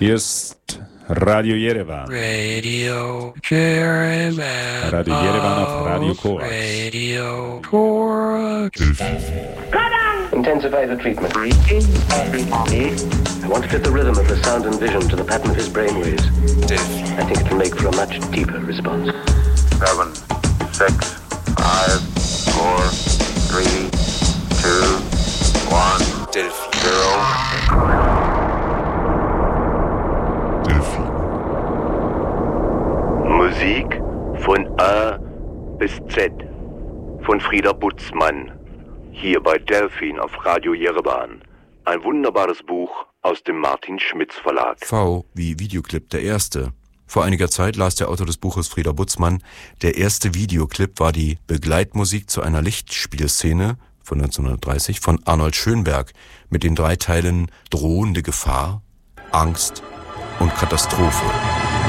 Hier ist Radio Yerevan. Radio Yerevan. Radio Yerevan auf Radio Korax. Radio Korax. Intensify the treatment. I want to fit the rhythm of the sound and vision to the pattern of his brainwaves. I think it will make for a much deeper response. 7, 6, 5, 4, 3, 2, 1, Delphi. 0. Musik von A bis Z von Frieda Butzmann, hier bei Delphin auf Radio Yerevan. Ein wunderbares Buch aus dem Martin Schmitz Verlag. V wie Videoclip, der erste. Vor einiger Zeit las der Autor des Buches Frieda Butzmann, der erste Videoclip war die Begleitmusik zu einer Lichtspielszene von 1930 von Arnold Schönberg mit den 3 Teilen Drohende Gefahr, Angst und Katastrophe.